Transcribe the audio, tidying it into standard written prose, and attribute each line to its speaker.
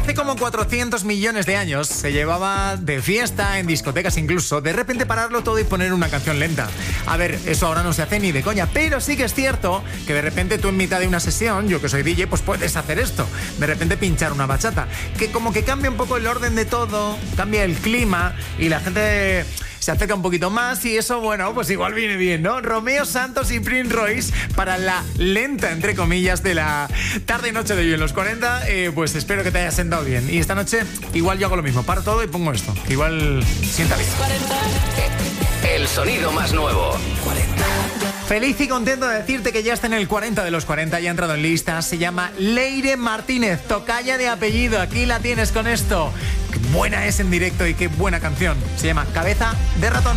Speaker 1: hace como 400 millones de años se llevaba de fiesta, en discotecas incluso, de repente pararlo todo y poner una canción lenta. A ver, eso ahora no se hace ni de coña, pero sí que es cierto que de repente tú en mitad de una sesión, yo que soy DJ, pues puedes hacer esto. De repente pinchar una bachata, que como que cambia un poco el orden de todo, cambia el clima y la gente se acerca un poquito más y eso, bueno, pues igual viene bien, ¿no? Romeo Santos y Prince Royce para la lenta, entre comillas, de la tarde y noche de hoy en los 40. Pues espero que te haya sentado bien. Y esta noche igual yo hago lo mismo, paro todo y pongo esto, que igual sienta bien.
Speaker 2: El sonido más nuevo. 40.
Speaker 1: Feliz y contento de decirte que ya está en el 40 de los 40, ya ha entrado en lista. Se llama Leire Martínez, tocaya de apellido. Aquí la tienes con esto. Qué buena es en directo y qué buena canción. Se llama Cabeza de Ratón.